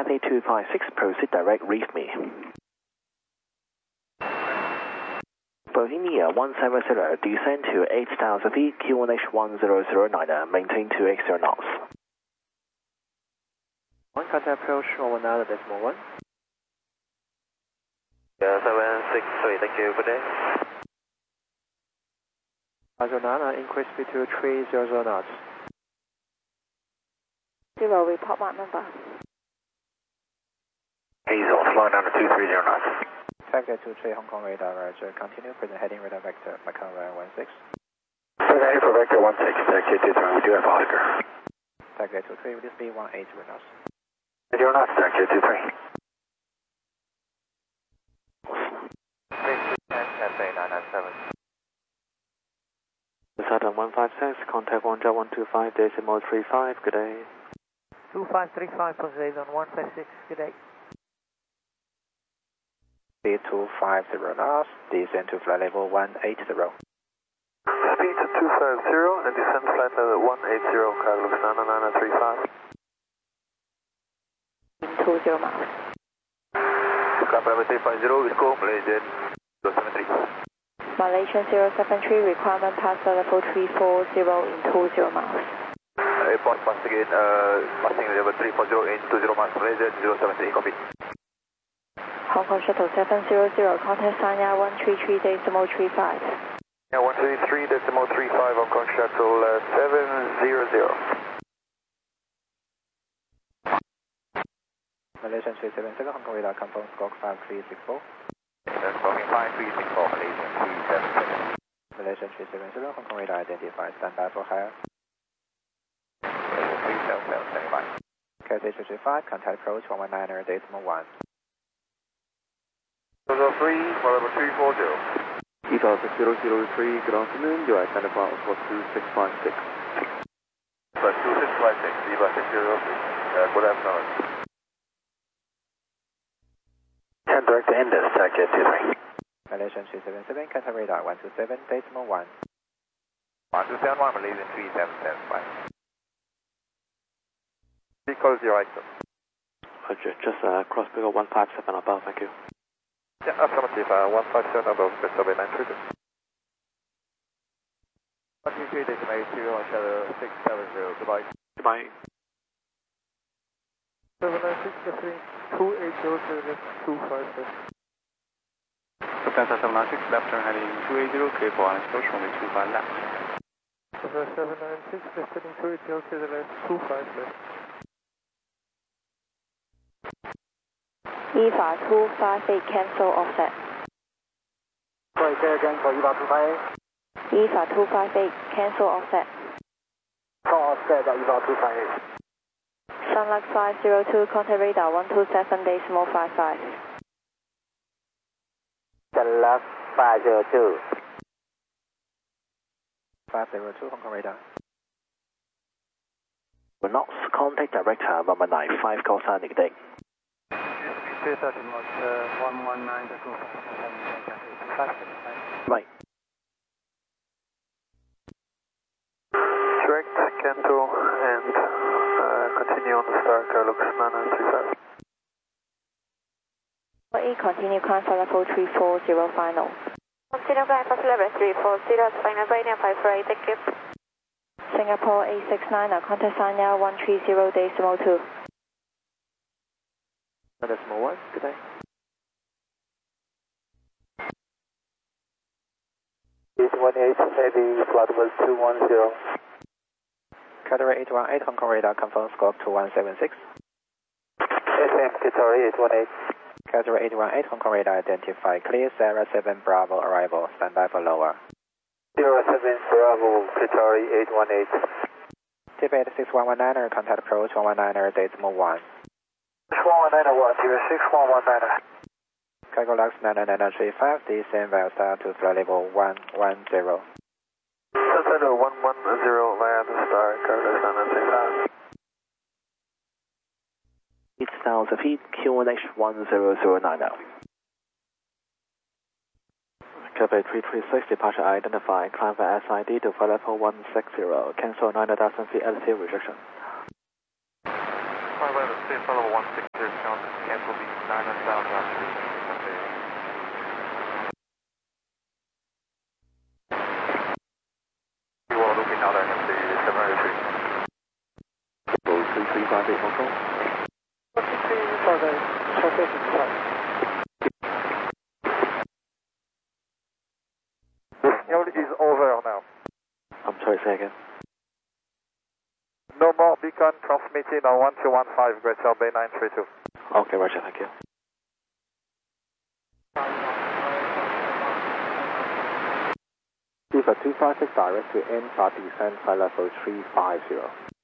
Cathay 256, proceed direct, reef me. Bohemia 170, descend to 8,000 feet, Q1H 1009, maintain 280 knots. 1 contact approach 119.1. Yeah, 763, thank you, good day. 09, increase speed to 300 knots. 0, report mark number. Hazel, flying down to 230 knots. Taxi 23 Hong Kong radar, roger. Continue, present heading radar vector, Macau 16. Present heading for vector 16, taxi 23, we do have Oscar. Taxi 23, will this be 180 knots? 0 knots, taxi 23. Cathay 997. Saturn 156, contact 1.125.35, good day. 2535, proceed on 156, good day. Speed 250 knots, descend to flight level 180. Speed to 250 and descend flight level 180, Carlos 99935. 20 miles. Kappa 350, Wisco, Malaysian 073. Malaysian 073, requirement pass level 340 in 20 miles. Airport pass again, passing level 340 in 20 miles, Malaysian 073, copy. Hong Kong Shuttle 700, contact Sanya 133.35. Yeah, 133.35, Hong Kong Shuttle 700. Malaysian 377, Hong Kong radar, confirm squawk 5364. That's talking 5364, Malaysian 377. Malaysian 377, Hong Kong radar, identified, stand by for higher. 377, standing by. Cathay 235, contact approach 119.1. 3, level 340. EVA 6003, good afternoon, you identify for 2656. Plus 2656, EVA 603, good afternoon. 10 direct to Indus, taxi 23. Malaysian 377, Cathay radar 127.1. 1271, Malaysian 3775. Because your item. Roger, just cross figure 157 above, thank you. Yeah, affirmative, 157 above, Mr. Bay 932. 123, decimate 2 on shadow 670, goodbye. Goodbye. 796, 280, 256. Delta 796, left turn heading 280, clear for honest approach, runway 25 left. 796, descending 280 to the left, 25 left. EVA 258, cancel offset. Sorry, say again for EVA 258. EVA 258, cancel offset. Offset at EVA 258. Sunlux 502, contact radar 127.55. Sunlux 502. 502, Hong Kong radar. Knots, contact director 119, call sign negative. 330 knots, 119 to 257. Right. Direct, cancel, and continue on the star, Carlos 9935. 8, continue, climb for level 340, final. Continue climb for level 340, final Branian 54, thank you. Singapore 869, contact Sanya 130.2. Decimal 1, good day. 818, heavy flight was 210. Cathay 818, Hong Kong radar, confirm squawk 2176. SM Qatari 818. Cathay 818, Hong Kong radar, identify clear, Sarah 7 Bravo, arrival, stand by for lower. 07 Bravo, Qatari 818. Tibet 6119, contact approach 119.1. 6119, 6119. Cargo Lux 99935, descend via star to flight level 110. Center 110 via the star, Cargo 995. 8,000 feet, Q1H 10090. Cathay 336, departure identified, climb via SID to flight level 160, cancel 9,000 feet LC rejection. Climb via the level 160, cancel the 9,000 after. You are looping out at the 703. 3358 Hong Kong. For the traffic inside. The signal is over now. I'm sorry, say again. No more beacon transmitted on 1215 Greater Bay 932. Okay, Roger, thank you. Viva 256 direct to N5 descent flight level 350.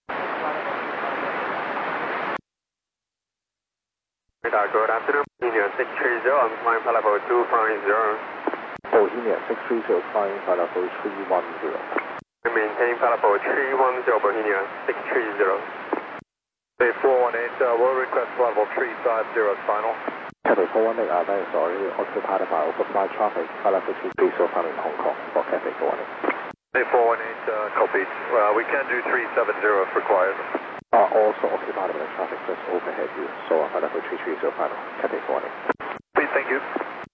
Radar, good afternoon. Bohemia 630, I'm flying flight level 250. Bohemia 630 flying flight level 310. Maintaining flight level 310, Bohemia 630. Bay 418, we'll request flight level 350 final. Cathay 418, that is already occupied by overflight traffic, flight level 230 coming in Hong Kong for Cathay 418. Bay 418, copied. We can do 370 if required. Also occupied by the traffic just overhead you, so flight level 330 final, Cathay 418. Please, thank you.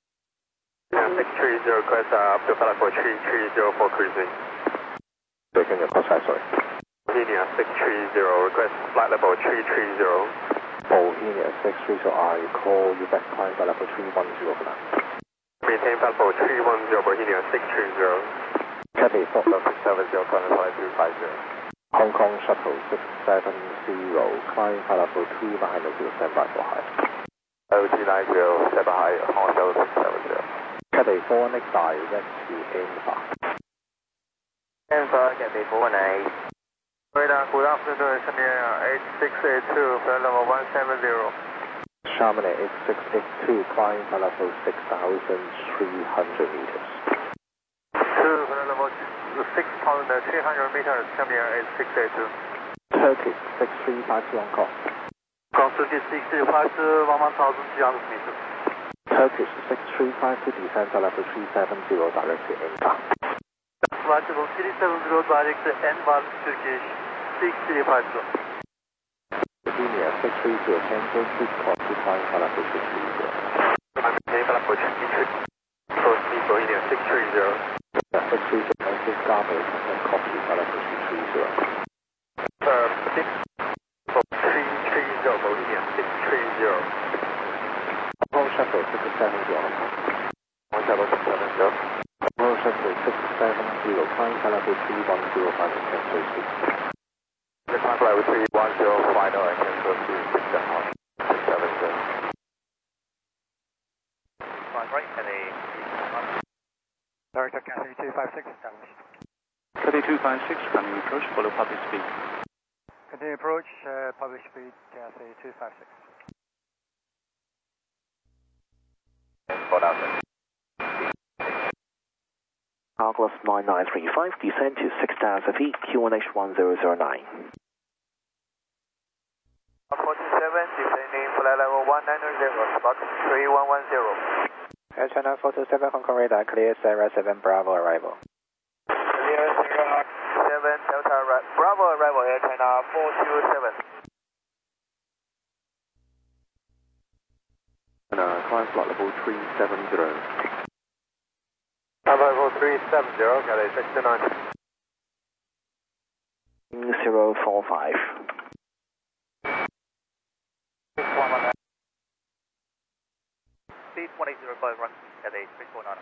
630, request up to flight level 330 for cruising. So can you cross side, sorry. Bohemia 630, request flight level 330. Bohemia 630, I call you back climb flight level 310 for now. Maintain flight level 310, Bohemia 630. Cathay 4 670, climb flight 250. Hong Kong Shuttle 670, climb flight level 290, stand by for high. OT90, stand by high, Hong Kong Shuttle 670. Cathay 418 direct to N5. N5, Cathay 418. Radar, good afternoon, Shamir 8682, flight level 170. Chamonix 8682, climb flight level 6,300 meters. 2, flight level 6,300 meters, Shamir 8682. Turkish 6352 on call. Turkish 6352, 11,200 meters. Turkish 6352, descent flight level 370, direct to N5. Flight level 370, direct to N1, Turkish 6352. Bohemia 630, cancel, please call to climb flight level 630. Maintain flight level 330. Proceed, Bohemia 630. 630, exit garbage, and copy flight level 330. 330, Bohemia 630. Hong Kong Shuttle 670 on call. Hong Kong Shuttle 670. Hong Kong Shuttle 670, climb flight level 310, final cancel speed. The climb flight level 310, final and cancel to 670. Right, Cathay. Director Cathay 256 established. Cathay 256, coming approach, follow public speed. Continue approach, public speed, Cathay 256. Argos 9935, descend to 6,000 feet, Q1H 1009. 47, descending flight level 190, Box 3110. Air China 427 Hong Kong radar, clear Sierra 7 Bravo arrival. Clear Sierra 7 Delta Bravo arrival, Air China 427. Climb flight level 370. Level 370, Cathay 69. 045. Speed 2005, run Cathay 649.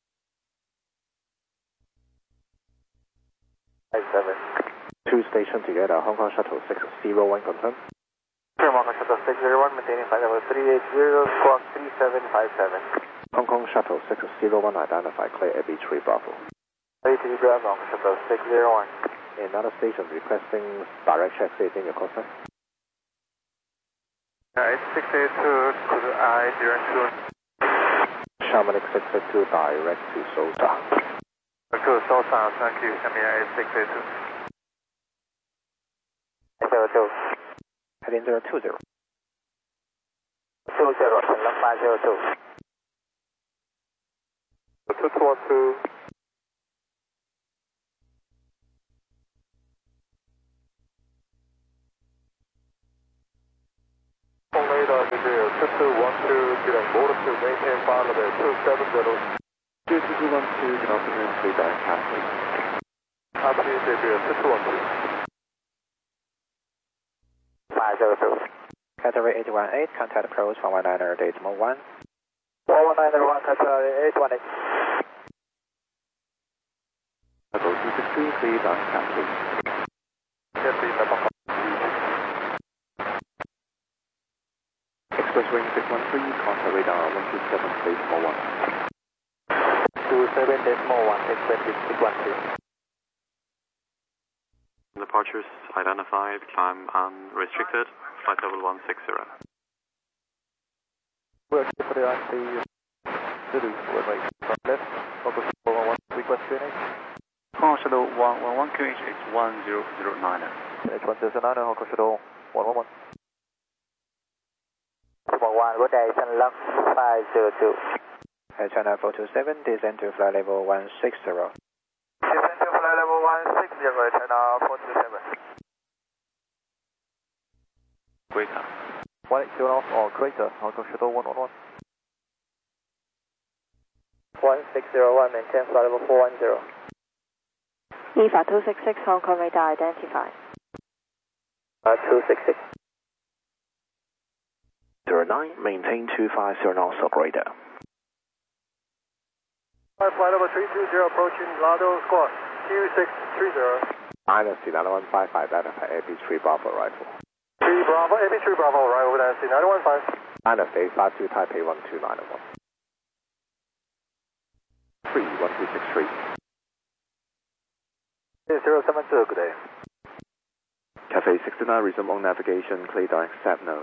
57. Two stations together, Hong Kong Shuttle 601 confirm. Hong Kong Shuttle 601, maintaining flight level 380, squawk 3757. Hong Kong Shuttle 601 identified, clear AB3 Bravo. 83 Bravo, Hong Kong Shuttle 601. Another station requesting direct check, say in your call sign. It's 682, could I direct to Chamonix 682 direct to Sosa. to Sosa, thank you, Shamir 8682. 802. Heading 020. 20, Shenlong 502. 212. 2212, motor to maintain flight level 270. 2212, good afternoon, clear direct Cathay. Copy, debut 2212. 502. Category 818, contact approach 119er, decimal 1. 119er, 1, category 818. Level 263, clear direct Cathay. Express wing 613, contact radar 127, decimal 1. 27 decimal 1, express 613. Departures identified, climb unrestricted, flight level 160. We're for the IC Zulu, runway from left, Focal 411, request QNH. Shuttle 111, QH is 1009. H1009, Focal Shuttle 111. 1, rotation left 502. China 427, descend to flight level 160. Descend to flight level 160, China 427. Greater. 180 off or greater, Focal Shuttle 111. 1601, maintain flight level 410. EVA 266, Hong Kong radar identified. 266. 09, maintain 250 knots operator. Flight level 320, approaching Lado Squawk 2630. Dynasty 9155, identify AB3 Bravo arrival. 3 Bravo, AB3 Bravo, arrival with Dynasty 915. Dynasty 52 Taipei 12901. 31263. 072, good day. Cathay 69, resume on navigation, clear direct set no.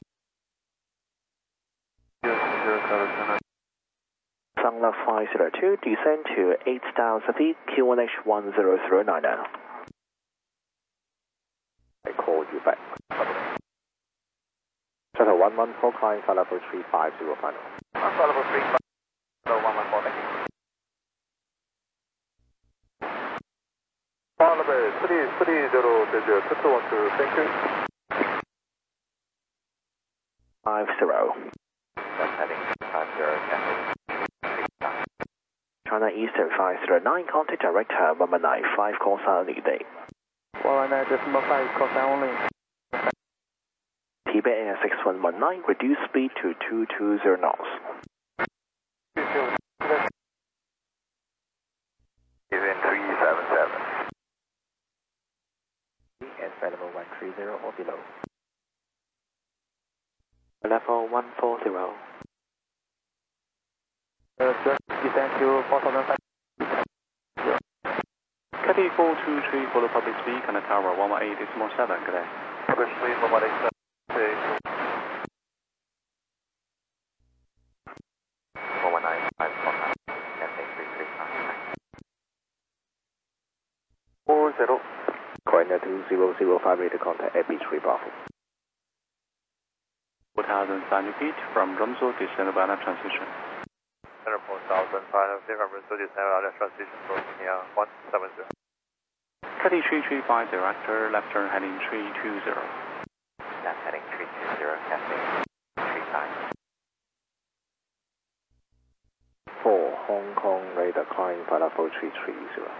Sunlove 502, descend to 8,000 feet, QNH 1009. I call you back. Shuttle 114, climb flight level 350 final. Flight level 350, 114, thank you. Flight level 330, debut 2212, thank you. 50. That's heading 50, Cathay. China Eastern 509, contact director 119, 5 call sign lead day. 119 decimal 5, call sign only. TBAir 6119, reduce speed to 220 knots. Is in 377. And flight level 130 or below. Level 140. Just descend to 4005. Cathay 423, follow public speed, and tower 118 decimal 7, good day. Public speed 118, 40. Coordinate 2005, radar contact AB3 Bravo. 4005 repeat, from Rumso to Senobana transition. Center 4500, Rumso to Senobana transition for India 170. Cathay 3350, after left turn heading 320. Left heading 320, Cathay 35. 4 Hong Kong radar climb flight level 330.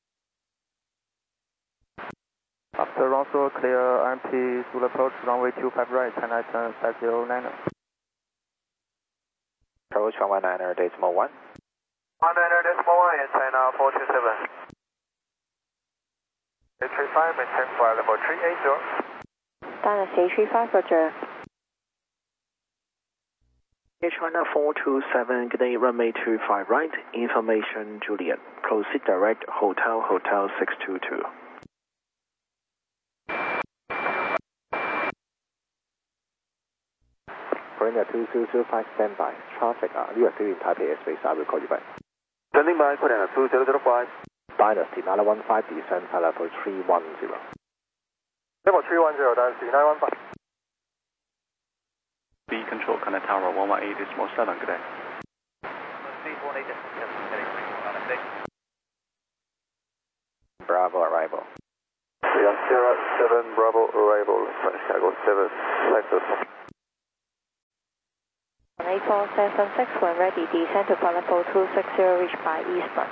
After Ronshaw, clear RMP Zulu approach, runway 25 right, China 509. Approach 119er, decimal 1. 119er, decimal 1 in China 427. 835, maintain flight level 380. Dynasty 835, roger. Air China 427, good day, runway 25 right, information Juliet. Proceed direct, Hotel 622. Coordinate 2005, standby. Traffic, you are still in Taipei airspace, I will call you back. Standing by, coordinate 2005. Dynasty 915, descend flight level 310. Level 310, Dynasty 915. Speed control, Connect Tower 118 decimal 7, good day. Bravo arrival. Sierra 7 Bravo arrival, Chicago 7, Texas. 8476 when ready, descend to flight level 260, reach by eastbound.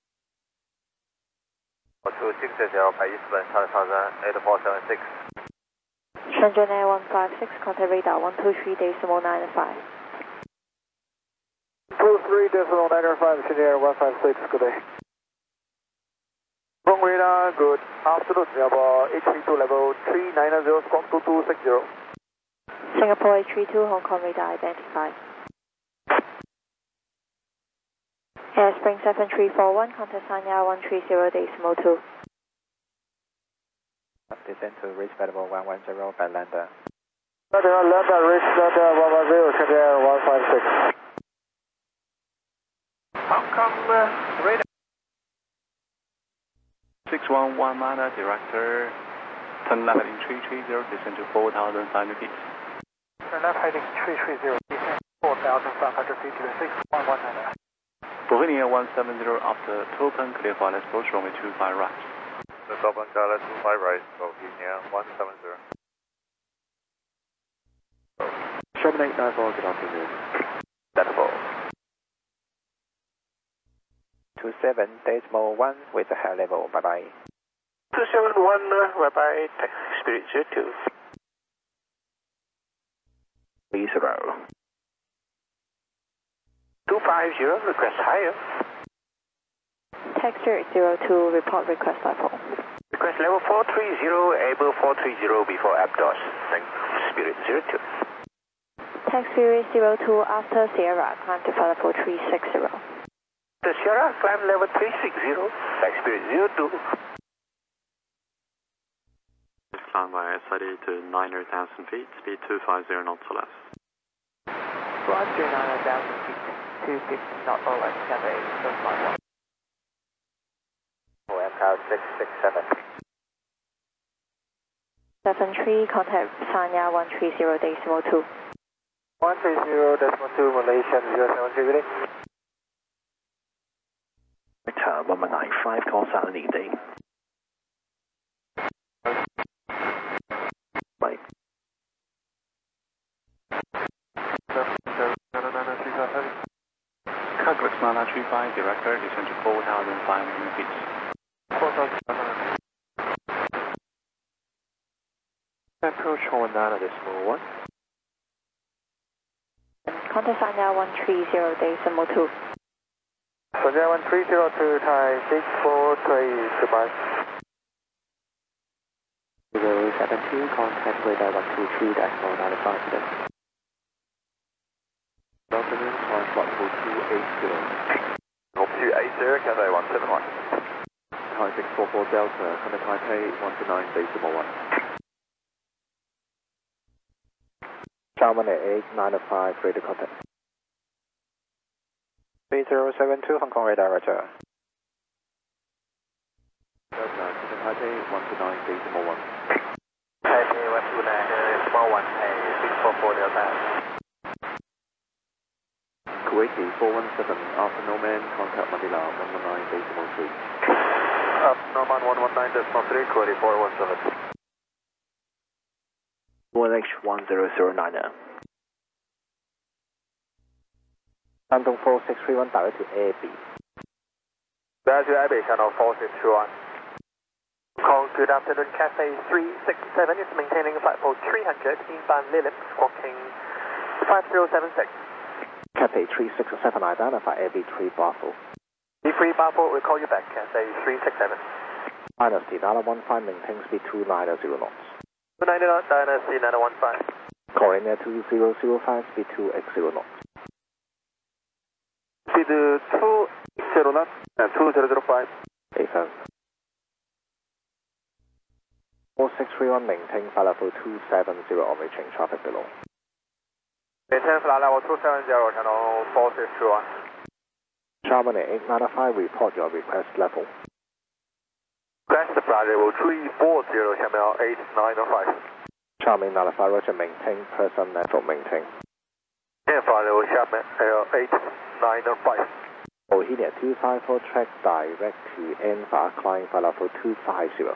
260 by eastbound, 8476. Shenzhen Air 156, contact radar 123.95. 23.95, Shenzhen Air 156, good day. Wrong radar, good afternoon, Singapore H32 level 390, squawk 2260. Singapore H32, Hong Kong radar identified. Air Spring 7341, contact Sanya 130.2. Descend to reach level 110 by lander. Lander, reach lander 110, Shenzhen Air 156. Hong Kong radar. 611 Mana, director, turn left heading 330, descend to 4,500 feet. Turn left heading 330, descend 4,500 feet to 6119. Bohemia 170 after token, clear for let's approach runway 25 right. The Dublin Gala 25 right, Bohemia 170. 7894, good afternoon. That's 27.1 with a high level, bye bye. 271, bye bye, Spirit 02. 30. 250, request higher. Texture 02, report request level. Request level 430, able 430 before APDOS. Thanks, Spirit 02. Tax Fury 02 after Sierra, climb to flight level 360. The Sierra, climb level 360, Tax Spirit 02. Climb by SID to 900,000 feet, speed 250 knots or less. Roger, 900,000 feet, 250 knots or less, Cathay 851. OM 667. 73, contact Sanya 130.2. 130.2, Malaysian 073, good day. Return 1195, call San leading. Right. Calculus 935, director, descend to 4,500 feet. 4,500. Approach 19.1. Contact Sanya 130.2. Sanya 1302, Thai 64, goodbye. 072, contact radar 123.95 today. Good afternoon, climb flight level 280. 280, Cathay 171. Thai 644 Delta, contact Taipei 129.1. Charman 895, radio contact. 3072, Hong Kong radar, roger. Delta, contact Taipei 129.1. Taipei 129.1, 644 Delta. Kuwaiti 417, after Norman, contact Manila 119.3. Norman 119.3, Kuwaiti 417. 1H1009. Shandong 4631, direct to AB. Direct to AB, channel 4621. Good afternoon, Cathay 367 is maintaining flight level 300, inbound Lilium, squawking 5076. Cathay 367, identify AB3 Bravo. B3 Bravo, we'll call you back, Cathay 367. Dynasty 915, maintain speed 290 knots. 290 knots, Dynasty 915. Korean 2005, speed 280 knots. Speed 280 knots, 2005. A7. 4631, maintain flight level 270 on reaching traffic below. Maintain flight level 270, channel 4621. Charman 895, report your request level. Request flight level 340, channel 895. Charman 95, roger, maintain, person network maintain. Flight level Charman 895. Bohemia 254, track direct to Enfa, climb flight level 250.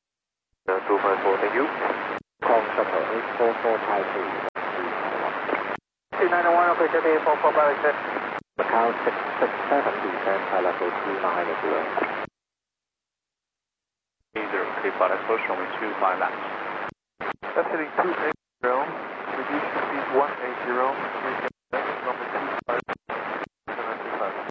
254, thank you. Kong Shuttle 844 Taipei 391, okay, Jimmy, 44 by 6. Macau 667, descend high level 290. 80, clear flight approach, runway 25 laps. That's heading 280, reduce to speed 180, reconnect, runway 25, 725.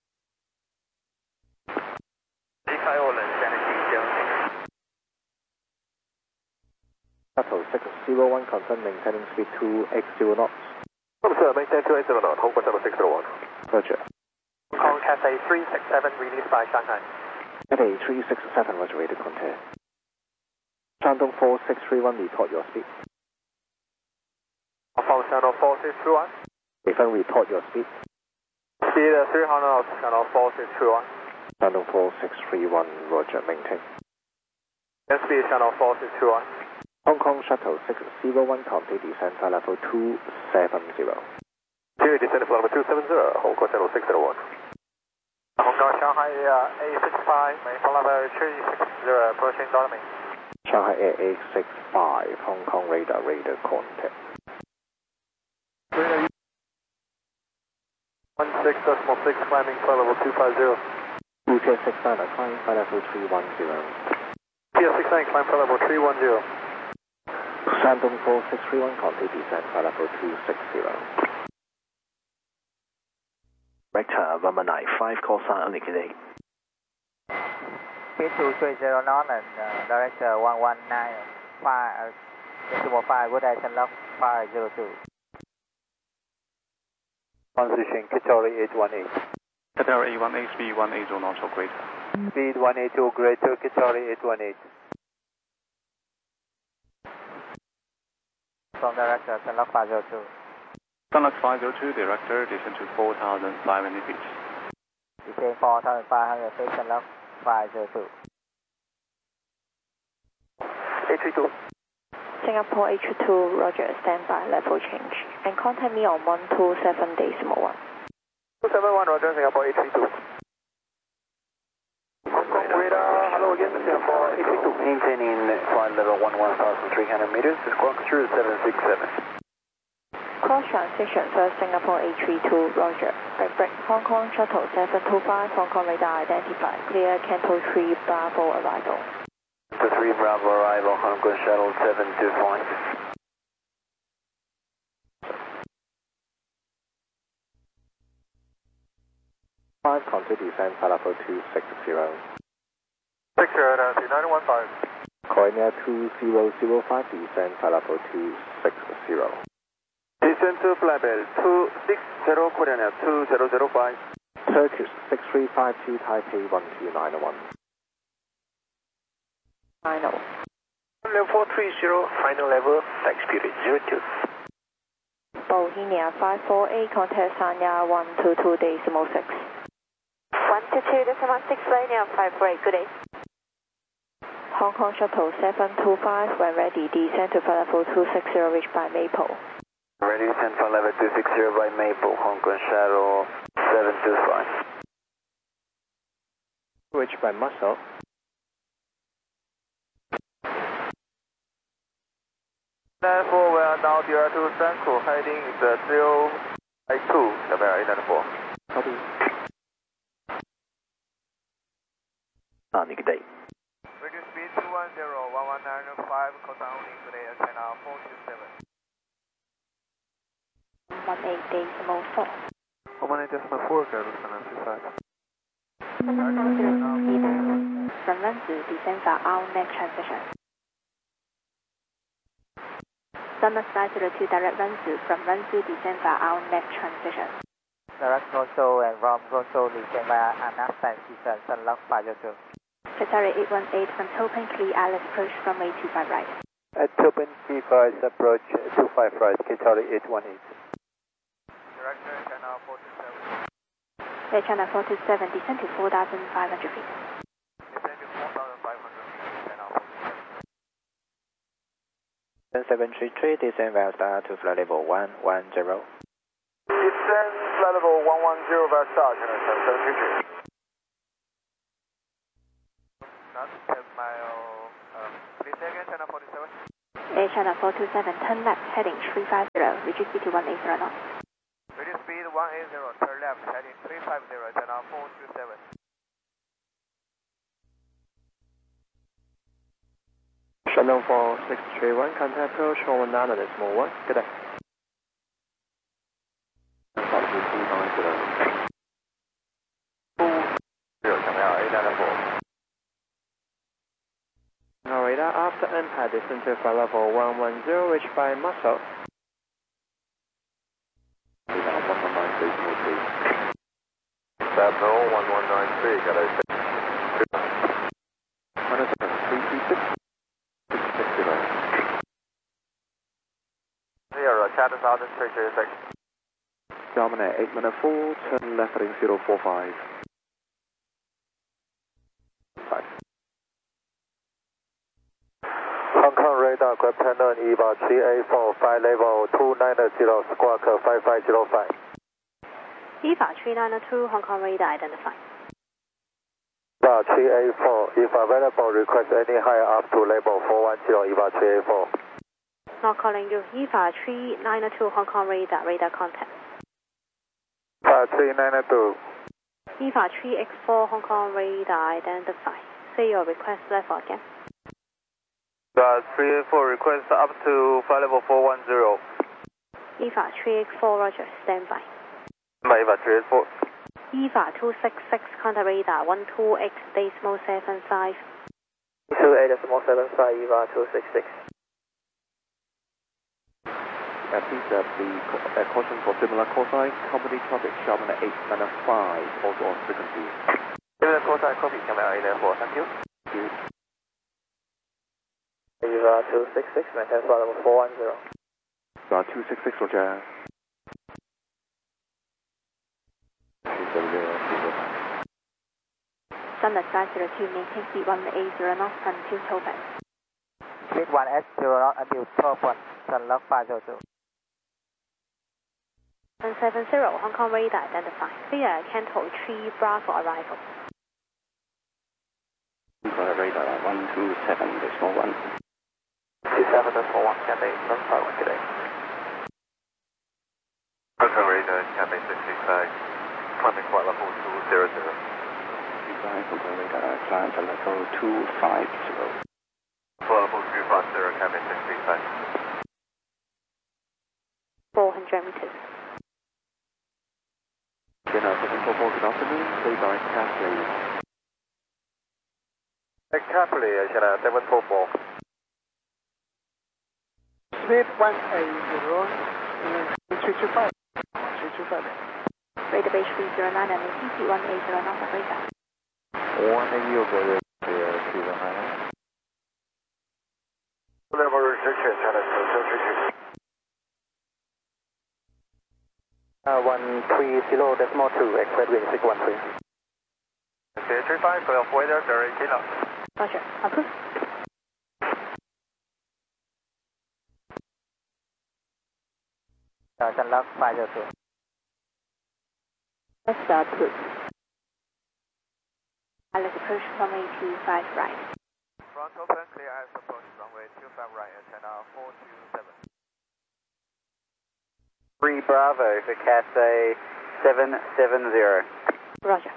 Shuttle 601, confirm maintaining speed 280 knots. Sir, maintain 280 knots, Hong Kong Shuttle 601. Roger. Hong Kong Cathay 367, released by Shanghai. Cathay 367 was rated contact. Shandong 4631, report your speed. Hong Kong Channel 4621. Refund, report your speed. Speed 300 knots, Channel 4621. Shandong 4631, roger, maintain. Speed Channel 4621. Hong Kong Shuttle 601, complete descent flight level 270. Descent flight level 270, Hong Kong Channel 601. Hong Kong Shanghai A65, main level 360, approaching Dolomie. Shanghai Air 865, Hong Kong radar contact. 16.6, climbing flight level 250. Tier 69, climb flight level 310. Tier 69, climb flight level 310. Shandong 4631, complete descent flight level 260. Rector, runway 95, call sign only today. Speed 230 knots and director 119, 5, decimal 5, good day, log 502. Transition, Qatari 818. Qatar A18, speed 180 knots or greater. Speed 180 or greater, Qatari 818. From director, log 502. Sunlux 502, director, descend to 4,500 feet. Descend 4,500 feet, log 502. H32. Singapore H2, roger, standby, level change. And contact me on 127.1. 271, roger, Singapore H32. Radar, hello again, Singapore H32. Maintaining flight level 11,300 meters, squawk through 767. Cross transition first Singapore A32, roger. Break, Hong Kong Shuttle 725, Hong Kong radar identified. Clear Canto 3 Bravo arrival. Canto 3 Bravo arrival, Hong Kong Shuttle 725. Five, contact descent, flight level 260. 60, 3915. Korea 2005, descent, flight level 260. Descent to flight level 260, Korea 2005. Turkish 6352, Taipei 1291. Final. Level 430, final level, tax period 02. Bohemia 548, contact Sanya 122.6. 122.6, Lania 548, good day. Hong Kong Shuttle 725, when ready, descend to flight level 260, reached by Maple. Ready to descend flight level 260 by Maple, Hong Kong Shuttle 725. Reached by Muscle. Therefore, we are now direct to Sanku, heading is 082, WR894. Copy. Good day. Radio speed 210, 1195, call sign only today, China 427. 18.4. 118.4, Carlos, 925. From Renzi, descend for our next transition. Sunlux 502, direct Renzi, from Renzi, descend for our next transition. Direct Rosso and Rom Rosso, descend via Anak Transition, Sunlux 502. Qatari 818, from Topin Clee, Alice approach runway 25 right. At Topin C5, approach 25 right, Qatari 818. Director, China 427. China 427, descend to 4,500 feet. Descend to 4,500 feet, China 427. 733, descend via star to flight level 110. Descend flight level 110 via star, China 733. Not 10 mile, please say again, China 47. China 427, turn left, heading 350, reduce speed to 180 knots. Radio speed 180, turn left, heading 350, turn on 427. Shandong 4631, contact approach 119.1, good day. 290. Radar after impact descent to flight level 110, reach by muscle. 119, got a 0, Chatham Southern 336. Dominate 8 minute 4, turn left heading 045. 5. Hong Kong radar, grab Tannon EVA 3A4, flight level 290, squawk 5505. EVA 392, Hong Kong radar identified. EVA 3A4, if available, request any higher up to level 410, EVA 3A4. Not calling you, EVA 392, Hong Kong radar, radar contact. EVA 392. EVA 3X4, Hong Kong radar identified. Say your request level again. EVA 3A4, request up to flight level 410. EVA 3X4, roger, standby. EVA 3A4. EVA 266, contact radar 12X decimal 75. 28.75, EVA 266. Please be caution for similar call sign, company traffic, Sharman 8 minute 5, also on frequency. Similar call sign, copy, Camera 894, thank you. Thank you. EVA 266, maintain flight level 410. 266, roger. Summit 502, maintain speed 180 knots until Tobin. Speed 180 knots until Tobin, turn left 502. 170, Hong Kong radar identified. Clear, Canto 3 Bravo arrival. Radar 127.1. 27.1, Cathay 751, good day. Hong Kong radar, Cathay 665, climbing flight level 200. Hong Kong radar, climb to level 250. Flight level 250, Cathay 635. 400 meters. Channel 744, good afternoon, please direct Capley. Capley, Channel 744. Speed 180, 325. 325. Radar base 309 and ATC 180 knots of radar. 180 over there, 309. Level restriction, Channel 732. 130.2, expect wind 613. Okay, 35, clear for weather, very kilo. Roger, approve. Turn left 502. Let's approve. Let's approach runway 25 right. Front open, clear as approach runway 25 right and turn on 427. 3 Bravo for Cathay 770. Roger.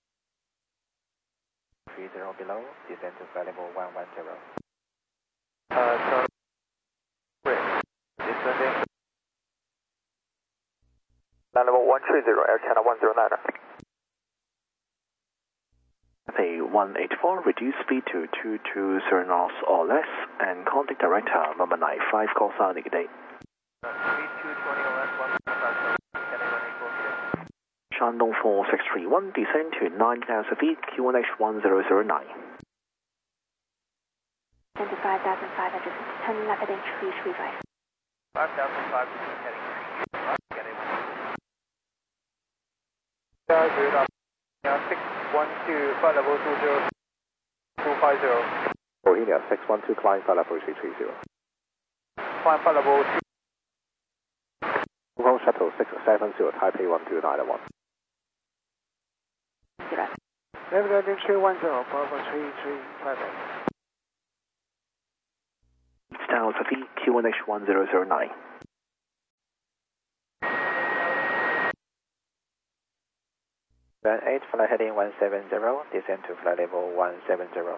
30 below, descend to flight level 110. Turn right, descending. Line level 130, Air Channel 109. Cathay 184, reduce speed to 220 knots or less, and contact director number 95, call sign negative. Speed 220 or less, 155, Cathay 184. Shandong 4631, descend to 9,000 feet, QNH 1009. 25,500 feet, turn left heading 335. 5,500 heading 335, Cathay 184. 612, flight level 20250. For India 612, climb flight level 330. Climb flight level 2. Hong Kong Shuttle 670, Taipei 1291. Level heading 310, Bravo 3358. 6,000 feet, QNH 1009. Run 8, flight heading 170, descend to flight level 170.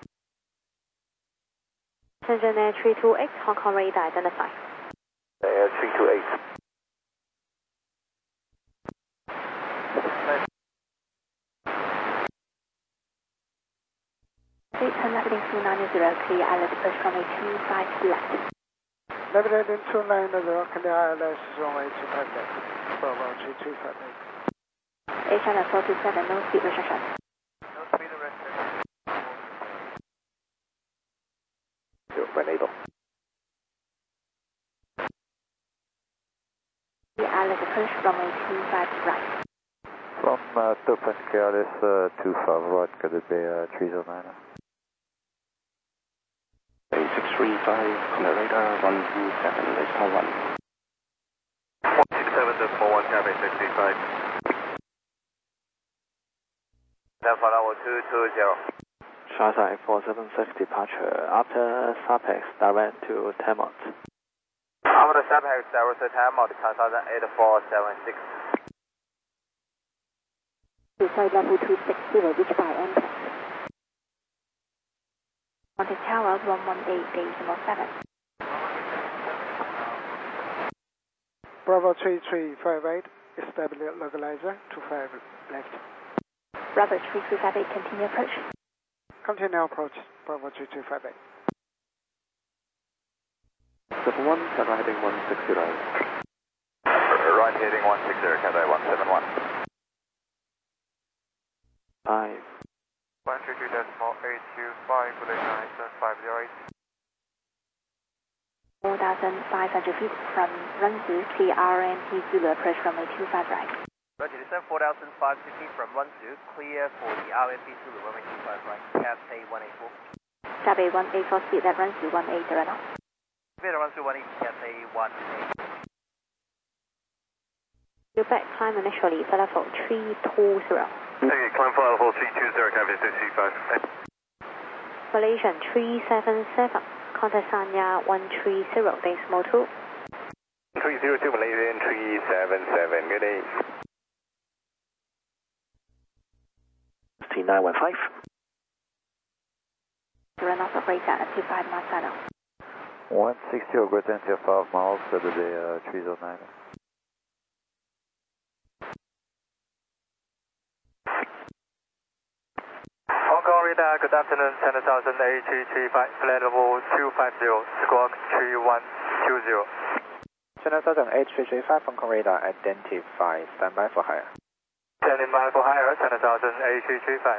Shenzhen Air 328, Hong Kong radar identify. Air 328. Navigating 290, clear ILS approach runway 25 left. Navigating 290, clear ILS runway 25 left. Bravo 3258. Air China 427, no speed restriction. No speed restriction. Renado. Clear ILS approach runway 25 right. From Turpin KLS 25 right, could it be 309? 635, clear radar 127, let's call 1. 167.41, Cathay 635. Then for level 220. Shanghai 476 departure after SAPEX direct to Tamot. After SAPEX direct to Tamot, 8476. Flight level 260, reach by end. Monte Tower 118.7. Bravo 3358, establish localizer 25 left. Bravo 3358, continue approach. Continue approach, Bravo 3258. Step 1, Cathay heading 160. Right heading 160, Cathay 171. 5. 132.825, good night, 508. 4,500 feet from Runzu, clear RMP Zulu approach runway 25 right. Roger, descend 4,500 feet from Runzu, clear for the RMP Zulu, runway 25 right, Cathay 184. Cathay 184, speed at Runzu 180 knots. Speed at Runzu 180, Cathay 180. Quebec climb initially, for level 320. Okay, climb for level 320, Cathay 635. Malaysian 377, contact Sanya 130, decimal 2. 302, Malaysian 377, good day. 915. Run off operator at 25 miles per hour. 160 or greater than 5 miles, could it be 309? Hong Kong radar, good afternoon, 10,000 flight level 250, squawk 3120. China Southern 8335, Hong Kong radar identify, standby for higher. Standing by for higher, 10,000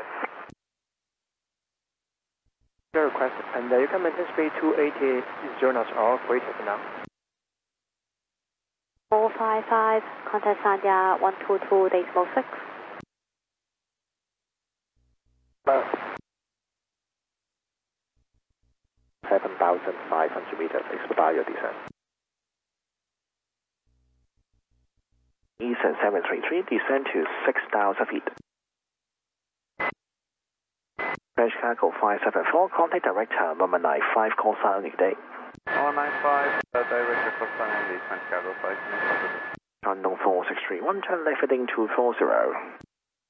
Your request, and you can maintain speed 280 0 knots or greater for now. 455, contact Sanya 122, decimal 6. 7,500 meters, expedite your descent. Eastern 733, descend to 6,000 feet. French Cargo 574, contact director 195, call sign good day. 195, director for sign only, French Cargo 574. Shandong 4631, turn left heading 240.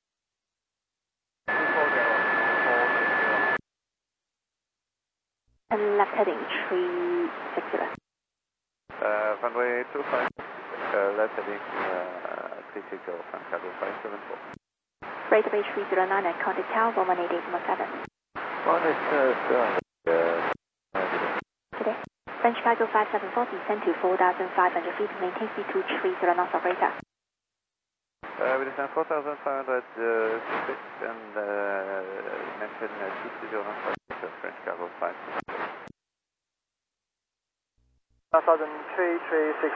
240. And left heading 360. Runway 25, left heading 360, French Cargo 574. Rate of H309 at contact tower 118.7. Today, French Cargo 574, descend to 4,500 feet, maintain speed 230 knots operator. We descend 4,500 feet and maintain 230 knots operator, French Cargo 5. 1,336.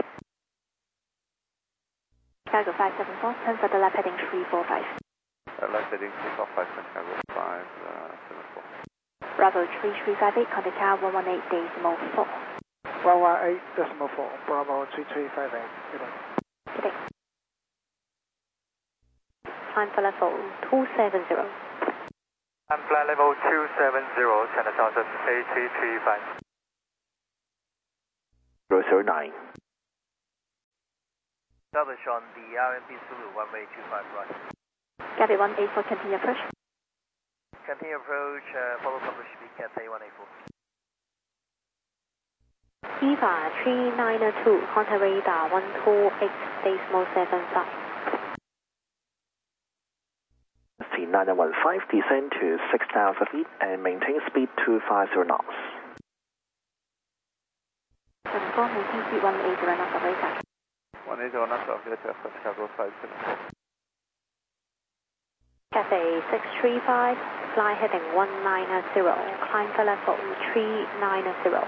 Cargo 574, turn for the left heading 345. Left heading 345, French Cargo 574. Bravo 3358, contact tower 118.4. 118.4, Bravo 3358. Good day. Climb for level 270. I'm flight level 270, 10,000 009. Establish on the RMP Zulu, runway 25 right. Cathay 184, continue approach. Continue approach, follow publish speed, Cathay 184. EVA 392, contact radar 128, decimal 75. C915, descend to 6,000 feet and maintain speed 250 knots. Confirm, maintain speed 180 knots of radar. 180 knots of radar, Chicago 574. Cathay 635, fly heading 190, climb for level 390.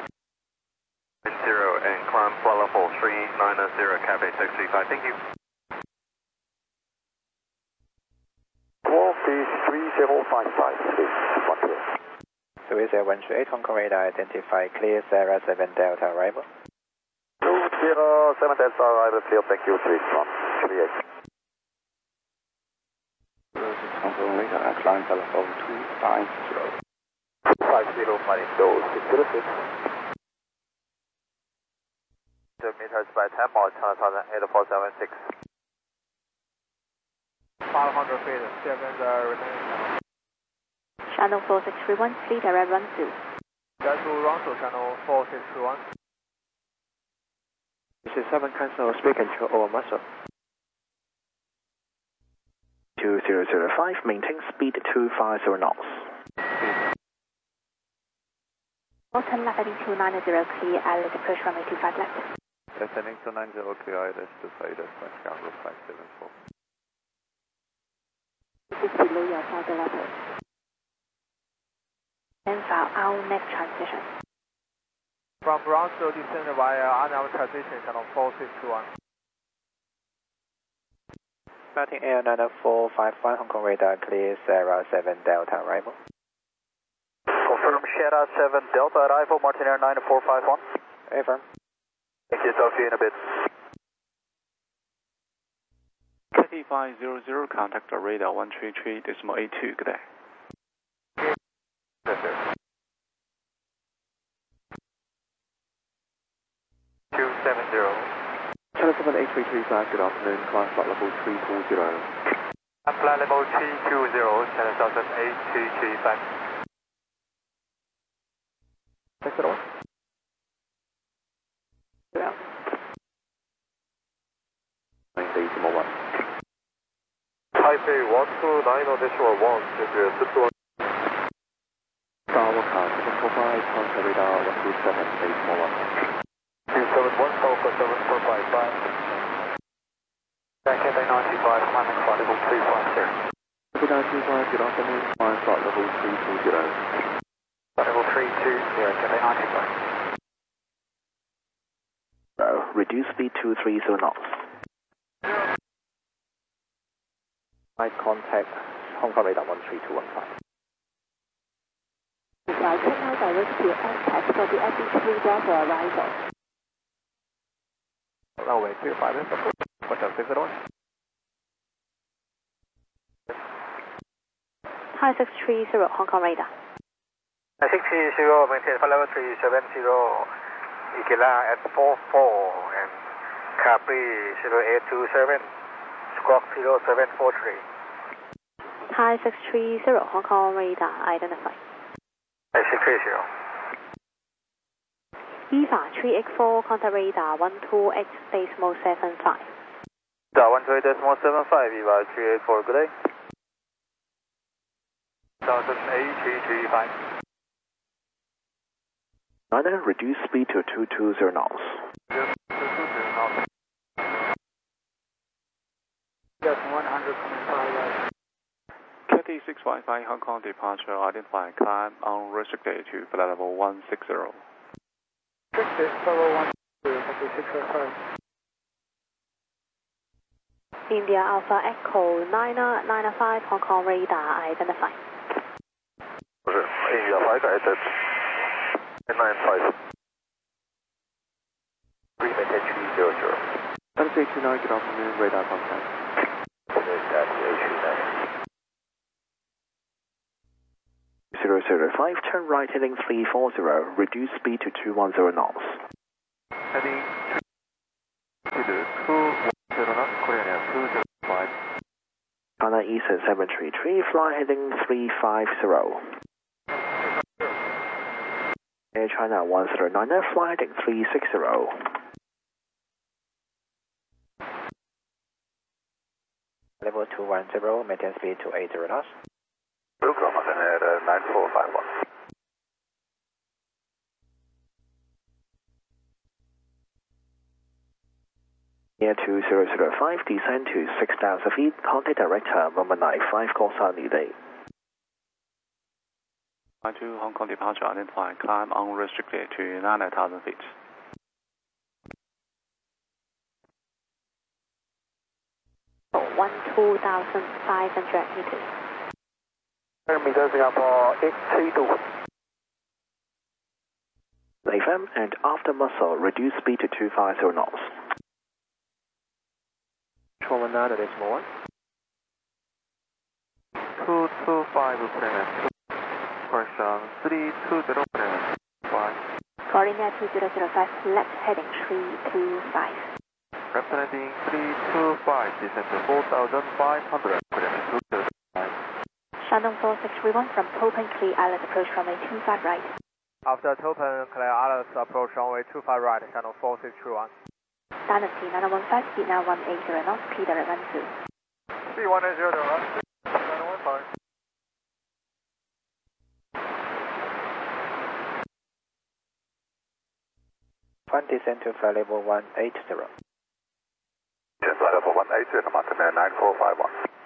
0 and climb flight level 390, Cathay 635, thank you. 3055, please, 128, Hong Kong radar identify, clear Sierra 7 Delta arrival. 207 Delta arrival, clear, thank you, 3138. Hong Kong radar, climb for level 250. 250, flight Indo 606. Meters by 10 miles, China 8476. 500 feet, 7 remaining channel. Channel 4631, fleet direct run to. Schedule run to channel 4621. This is 7 cancel, speed control over muscle. 2005, maintain speed 250 knots. Bottom left heading 290, clear, island approach runway 25 left. Descending to 90, clear ILS to Flight Chicago 574. This is below your southern level. Then file our next transition. From Brownsville, descend via unarmed transition, channel 4621. Mountain Air 90451, Hong Kong radar, clear Sierra 7 Delta arrival. Confirm Sierra 7 Delta arrival, Martin Air 9451. Affirm. Thank you, talk to you in a bit. Cathay 500, contact radar 133, decimal 82, good day. Yes, sir. 270. Channel 78335, good afternoon, climb flight level 340. Flight level 320, Channel 8335. Take it on. Yeah. 90.1. Taipei 129.1, Sichuan. Star Walker 745, contact radar 127, 8.1. 271, Sulphur 7455. Cathay 95, climbing flight level 350. Cathay 925, good afternoon, climb flight level 340. Flight level 320, Cathay 95. Reduce speed 230 knots. Flight contact Hong Kong radar 13215. Check now direct to STAC for the FE3 door for arrival. Runway 25 is approved. What's up, take it on. Hi 630, Hong Kong radar. 630, maintain flight level 370, Ikela at 44, and Capri 0827, Squawk 0743. Hi 630, Hong Kong radar, identify. 630. EVA 384, contact radar 128, decimal 75. 128.75, EVA 384, good day. 8335. Reduce speed to 220 knots. Yes, 220 knots. Yes, 100 coming fire. Cathay 655, Hong Kong departure, identify, climb unrestricted to flight level 160. 60, level 1, copy 655. India Alpha Echo 995, Hong Kong radar, identify. India 5 guided 95. Maintain 300. 329, good afternoon, radar contact. 005, turn right heading 340, reduce speed to 210 knots. Heading 210 knots, Korean Air 205. China East Eastern 733, fly heading 350. Air China 109er, fly heading 360. Level 210, maintain speed to 80 knots. Oklahoma at 9451. Air 2005, descend to 6,000 feet, contact director 195, call sign lead. 52 Hong Kong departure, identify, climb unrestricted to 9,000 feet. Oh, 12,500 meters. Meter Singapore 832. FM and after muscle, reduce speed to 250 knots. 1. 225 planet. Question 320 planet. 5. Coordinate 2005, left heading 325. Left heading 325, descend to 4,500. Clear 205. Shandong 4631 from Topen, clear Alice approach runway 25 right. After Topen, clear Alice approach runway 25 right, Shandong 4631. Dynasty 915, speed now 180 knots, speed at 10. Speed 180 knots, 915. One descend to flight level 180. Flight level 180, Martin Air 9451.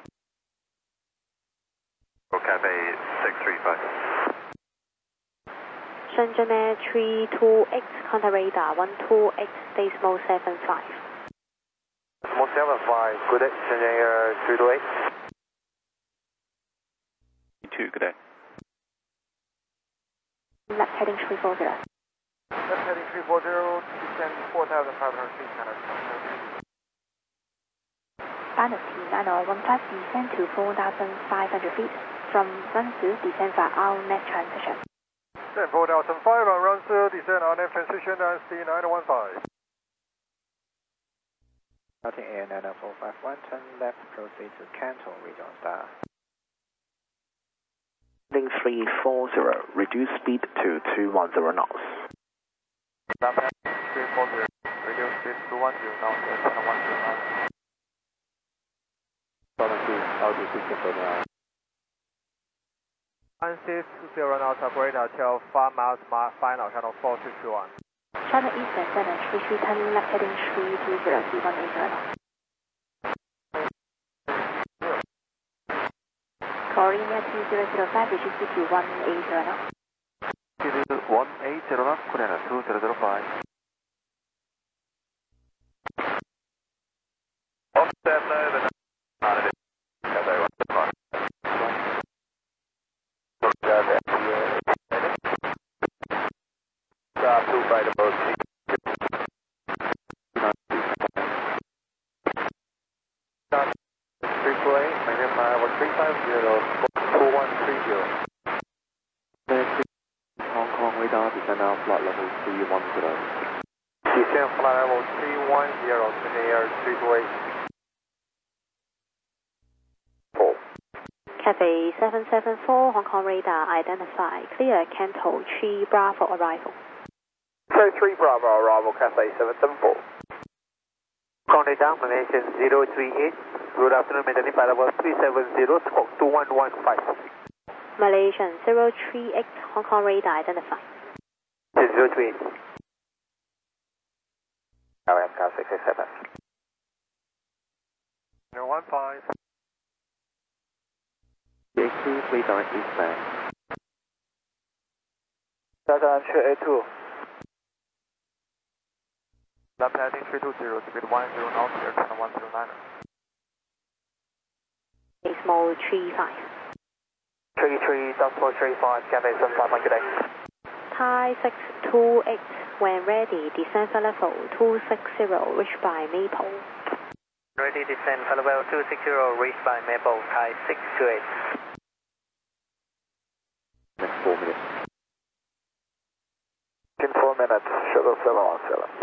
Cafe 635. Shenzhen Air 32X, contact radar 12X, decimal 75. Decimal 75, good day, Shenzhen Air 328. 2, good day. Left heading 340. Left heading 340, descend 4,500 feet, Canada. Dynasty 9015, descend to 4,500 feet. From Runsu, descend via RNet transition. Descend 4,500 on Runsu, descend RNet transition, Dynasty 915. Starting Air 90451, turn left, proceed to Canton, region star. Heading 340, reduce speed to 210 knots. Left heading 340, reduce speed to 210 knots, Channel 109. 1620 knots, upgrade till 5 miles, final, Channel 4621. Channel Eastern 733, turn left heading 320, 180 knots. Coordinate 2005, reduce speed to 180 knots. Speed 180 knots, Korean 2005. Offset over. Hong Kong radar, descend now flight level 310. Descend flight level 310, Shenzhen Air 328. Cafe 774, Hong Kong radar, identify, clear Canto 3 Bravo arrival. So 3 Bravo arrival, Cafe 774. Contact down, Malaysian 038. Good afternoon, maintaining flight level 370, squawk 2115. Malaysian 038, Hong Kong radar, identify. 038. RMCAR 667. 015. DX2, please direct eastbound. Delta Archer A2. Left heading 320, speed 10 knots, Air Channel 109. Decimal 35. 33, Southport 35, Cafe 751, good day. Thai 628, when ready, descend for level 260, reached by Maple. Ready, descend for level 260, reached by Maple, Thai 628. Next 4 minutes. In 4 minutes, shuttle 717.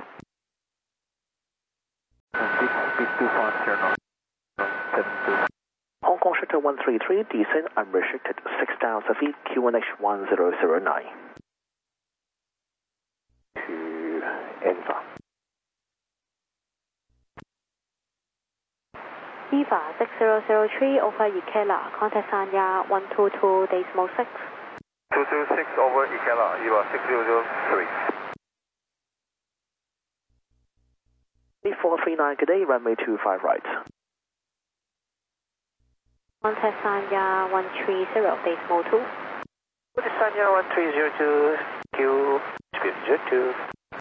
Speed 25, turn on. 72. Hong Kong Delta 133, descend unrestricted 6,000 feet, QNH 1009. To Enva. EVA 6003 over Ikela, contact Sanya 122 decimal 6. 226 over Ikela, EVA 6003. 3439, good day, runway 25 right. Contact Sanya 130 decimal 2. Contact Sanya 1302, Q, speed 02.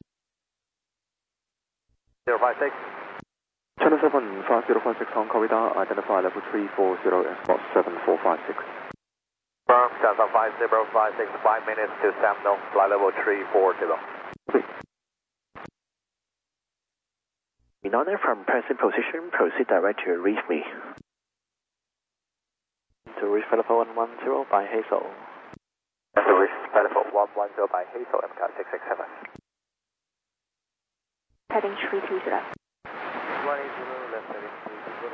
056. China 75056 Hong Kong radar, identify level 340 and spot 7456. Firm, Delta 5056, 5 minutes to Seminole, fly level 340. Minona from present position, proceed direct to reach me. To reach Telephone 110 by Hazel. To reach Telephone 110 by Hazel, MCAT 667. Heading 320. 180, left heading 320.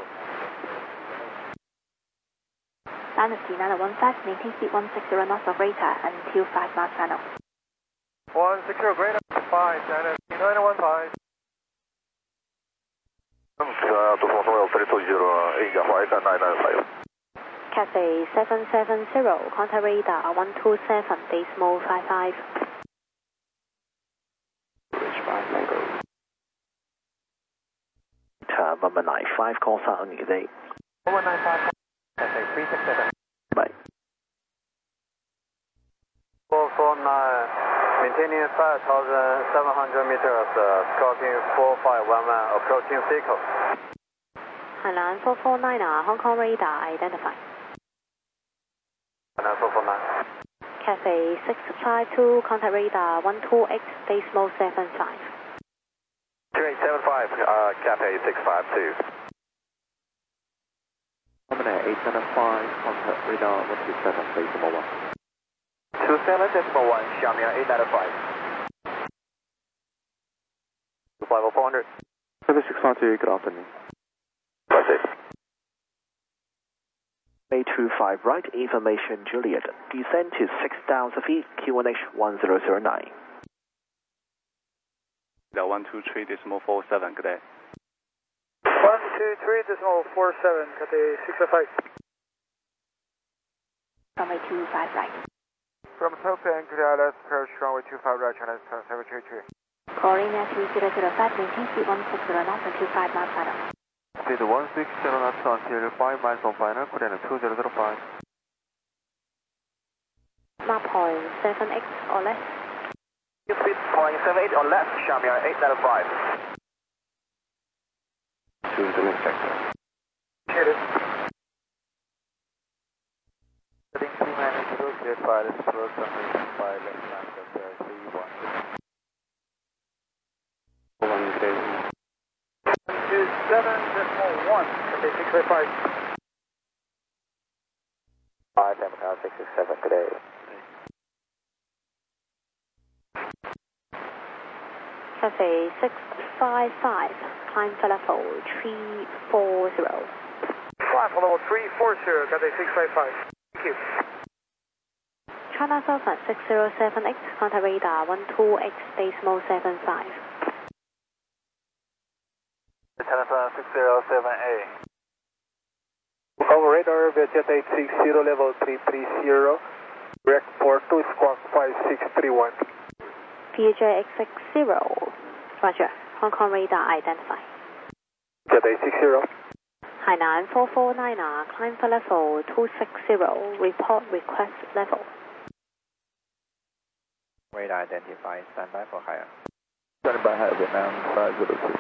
Dynasty 915, maintain speed 160 knots of radar until 5 miles final. 160, great, 5, Dynasty 915. Cathay 770, contact radar 127 decimal 55. Reach 5 Mango. Number 95, call sign on your day. 195, Cathay 367. Bye. 449, maintaining 5,700 meters, stroking 4511, approaching Seiko. Hainan 449, Hong Kong radar identified. Hainan 449. Cathay 652, contact radar 12X decimal 75. 3875, Cathay 652. Terminal 895, contact radar 127, decimal 1. 27.1, Xiaomi 895. 25400. 7652, good afternoon. That's it. May 25 right, information Juliet. Descend to 6,000 feet, QNH 1009. The 123 decimal 47, good day. 123 decimal 47, Cathay 655. Runway 25 right. From Tokyo, good day, let's approach runway 25 right, China 733. Calling at 3005, maintain speed 160 knots until 5 miles final. Speed 160 knots until 5 miles on final, clear 2005. Mark point 7X or less. Speed 0.78 or less, Xiaomi 895. To the left sector. Hit it. Heading 390, clear fire, approach runway 25 left land, 31. 1 day. 27.1, Cathay 655. 5, MCAT 667, good day. Cathay 655, climb for level 340. 5 for level 340, Cathay 655. Thank you. China Southern 607X, contact radar 12X decimal 75. Telephone 607A. Over radar, Vietjet 860, level 330. Direct for 2 squawk 5631. VJ X60, roger. Hong Kong radar identified. Jet 860. Hainan 449, climb for level 260, report request level. Radar identified, standby for higher. Standby higher, Vietnam 502.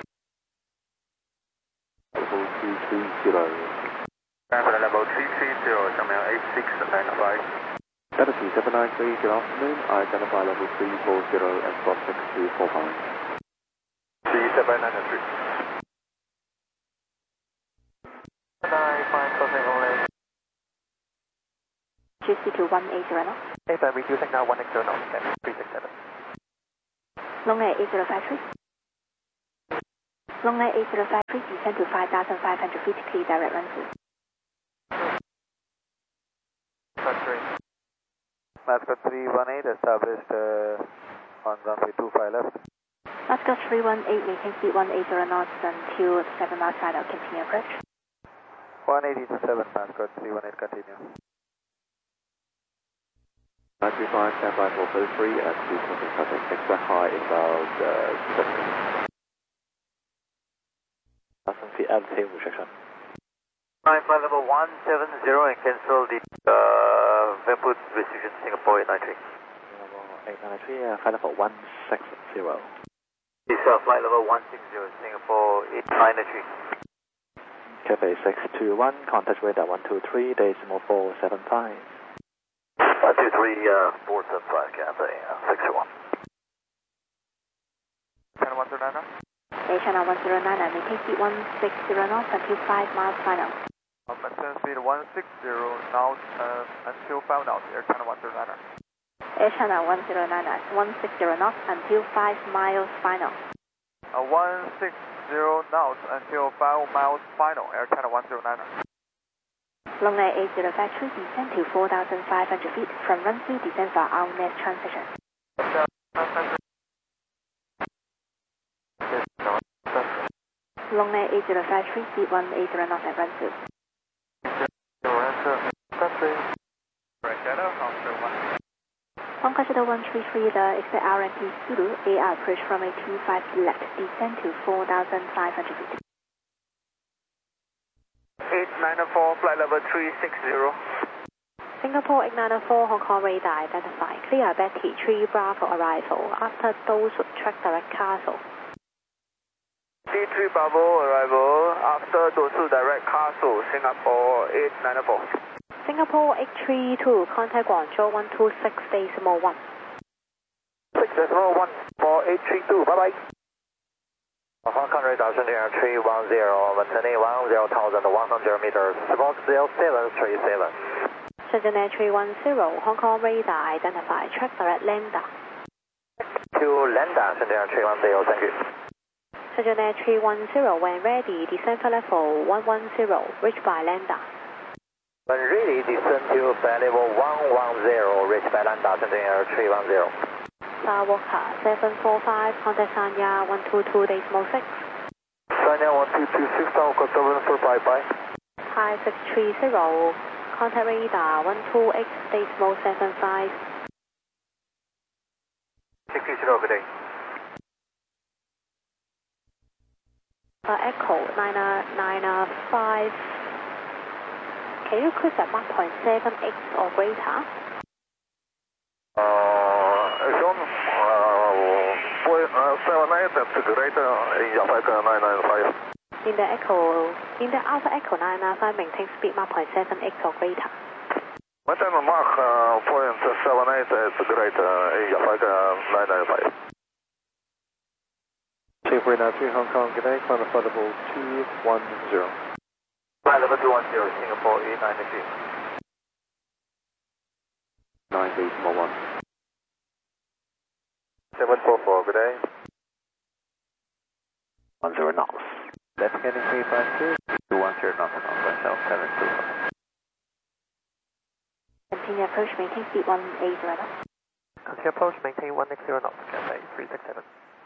Level 330. Level 330, Xiaomi 8695. Dynasty 793, good afternoon. Identify level 340 and spot 6245. 3793. 95, crossing only. GC to 180 knots. FM reducing now 180 knots, 367. Long Air 8053. Long Air 8053, descend to 5,500 feet, clear direct run through. Mascot 318 established on runway 25 left. Mascot 318, maintain speed 180 knots until 7 miles final, continue approach. 180 to 7, Mascot 318, continue. 935, stand by for 33 at 2 crossing traffic. Expect high inbound 70 altitude restriction. 9 flight level 170 and cancel the input restriction Singapore 893. Singapore 893, flight level 160. This flight level 160 Singapore 893. Cathay 621, contact radar 123, decimal 475. 123, 475, Cathay 621. Channel 109. Channel 109, maintain speed 160 knots until 5 miles final. Maintain speed 160 knots until 5 knots, Air Channel 109. Air Channel 109, 160 knots until 5 miles final. 160 knots until 5 miles final, Air Channel 109. Longley 8053, descend to 4,500 feet. From run through, descend for our next transition. Longley 8053, speed 180 knots at run through. Hong Kong Shuttle 133, the expect RMP Zulu, AR approach from a 25 left, descend to 4,500 feet. 894, flight level 360. Singapore 894, Hong Kong radar identified. Clear Betty 3 Bravo arrival. After those would track direct Castle. D3 Bravo arrival after Dosu direct Castle, Singapore 894. Singapore 832, contact Guangzhou 126 decimal 1. 6 decimal 1 for 832, bye bye. Hong Kong radar 310, maintaining 10,100 meters, support 0737. Shenzhen Air 310, Hong Kong radar identified. Track direct Lambda. To Lambda, Shenzhen Air 310, thank you. Shenzhen Air 310, when ready, descend for level 110, reach by Lambda. When ready, descend to flight level 110, reach by Lambda, Shenzhen Air 310. Walker 745, contact Sanya 122 decimal 6. Sanya 1226, Walker 745, bye. Hi 630, contact radar 128 decimal 75. 630, good day. Echo 995. Can you cruise at Mach 0.7x or greater? Sean, 78 at greater, Yafaka 995. In the Alpha Echo 995, maintain speed Mach 0.7x or greater. Maintain Mach 0.78 at greater, Yafaka 995. 2393 Hong Kong, good day, climb flight level 210. Flight level 210, Singapore 893. 9 decimal 1. 744, good day. 10 knots. Left heading 352, 210 knots, South 725. Continue approach, maintain speed 180 knots. Continue approach, maintain 160 knots, Cathay 367.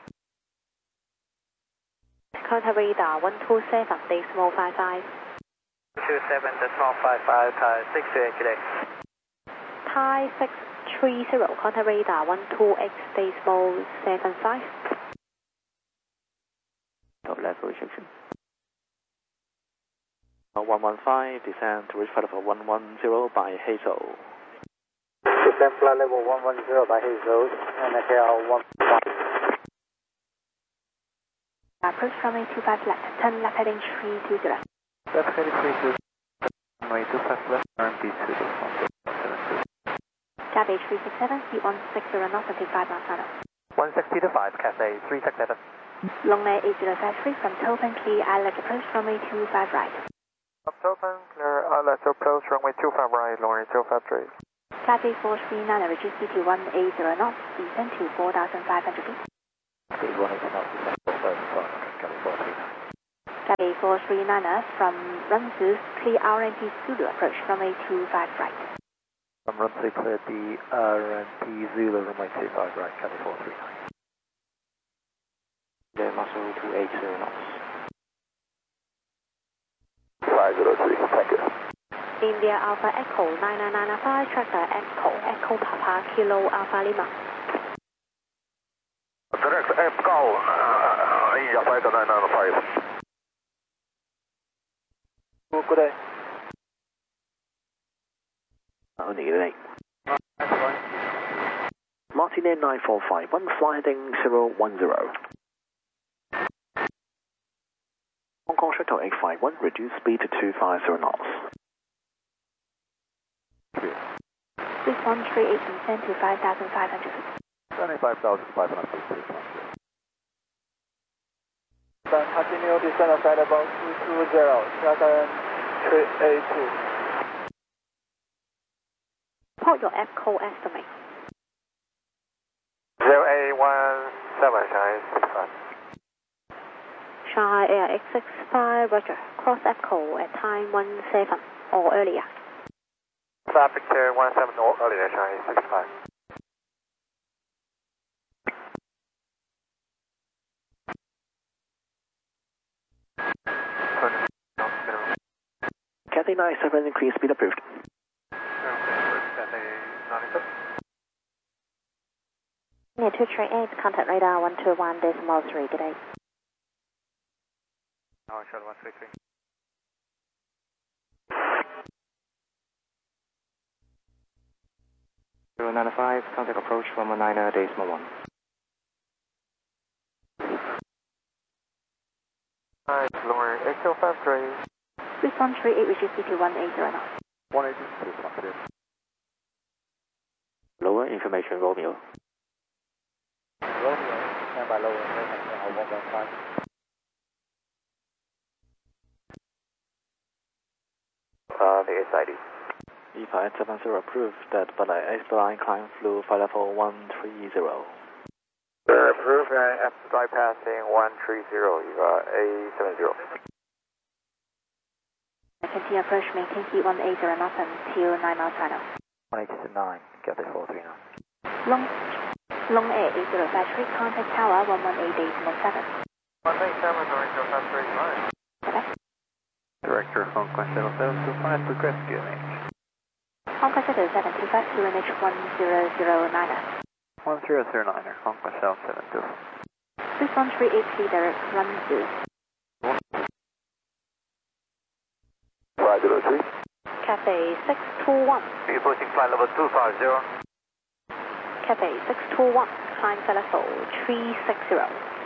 Contact radar 127 decimal 55. 27 decimal 55, Thai 628, good day. Thai 630, contact radar 128 decimal 75. Top level restriction. 115, descend to reach flight level 110 by Hazel. Descend flight level 110 by Hazel, and NHL 115. Approach from a 25 left, turn left heading 320. Left heading 320, runway 25 left, RMP 2 Cathay 367, speed 160 knots until 5 miles final. 160 to 5, Cathay 367. Longley 8053 from Topen, clear ILS approach runway 25 right. From Topen, clear ILS approach runway 25 right, runway 253. Cathay 439, reduce speed to 180 knots, descend to 4,500 feet. Speed 180 knots, descend to 4,500, Cathay 439 from run through, clear RMP Zulu approach runway 25 right. From runway clear the RMP Zulu runway 25 right, Cathay 439. The muscle 280 knots. 503, thank you. India Alpha Echo 9995, track Echo, Echo Papa Kilo Alpha Lima. Direct Echo, India Flight 995. Good day. Only good day. Martin 9451, fly heading 010. Hong Kong Shuttle 851, reduce speed to 250 knots. 6138, descend to 5,500 feet. 75,500 feet, please. Continue descend of flight level 220, Dragon 382. Report your Echo estimate. 0817, Shanghai 65. Shanghai Air X65, roger. Cross Echo at time 17 or earlier. Stop Victor 17 or earlier, Shanghai 65. Cathay 97, increase speed approved. Near 238, contact radar 121.3, good day. Oh, shuttle 133. Zero 95, contact approach from 19.1. Hi, lower Echo 53. 6138, which is CT 180 knots. 180, please, 130. Lower information, Romeo. Romeo, stand by lower information of 115. The SID. E570 approved that Balai X-Line climb flew flight level 130. Approved and bypassing 130, A70. Continue approach, maintain heat 180 knots until 9 knots final. 189, Cathay 439. Long Air 80 battery, contact tower 118.7. 187, Director 539. Director Hong Kong Shuttle 725, request QNH. Hong Kong Shuttle 725, QNH 1009. 1009er, Hong Kong Shuttle 725. 6138 direct run to 503. Cathay 621. Approaching flight level 250. Cathay 621, climb flight level 360.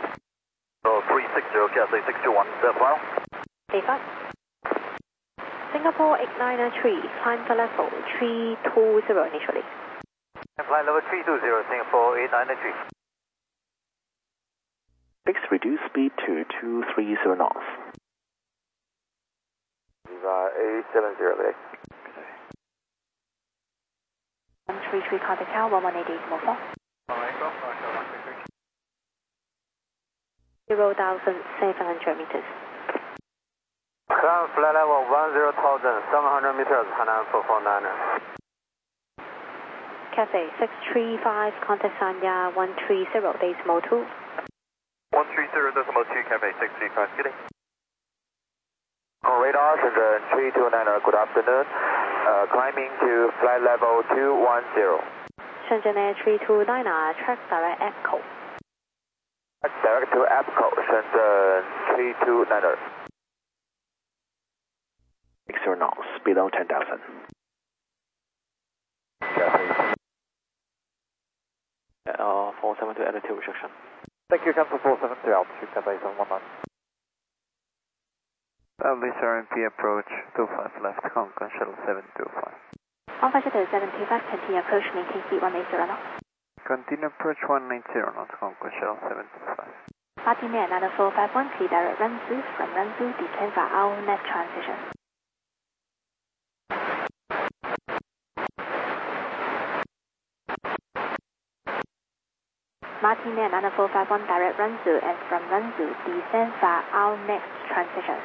360, Cathay 621, that's file. A5. Singapore 893, climb flight level 320 initially. And flight level 320, Singapore 893. Fix reduce speed to 230 knots. A70, today. 133, contact tower 118.4. 0,700 meters. Ground flight level 10,700 meters, Hainan 449er. Cathay 635, contact Sanya 130, decimal 2. 130.2, Cathay 635, good day. On radar, Shenzhen 329er, good afternoon. Climbing to flight level 210. Shenzhen Air 329er, track direct Echo. Direct to APCO, Shenzhen 329er. 60 knots, below 10,000. Cathay 472 attitude restriction. Thank you, cancel 472, altitude Cathay 719. Establish RMP approach 25 left, Hong Kong Shuttle 725. Hong Kong Shuttle 725, continue approach, maintain heat 180 knots. Continue approach 190 knots, Hong Kong Shuttle 725. Martin Air 9451, clear direct run through from run through, descend for our net transition. Martin Air 9451, direct run through and from run through, descend for our next transition.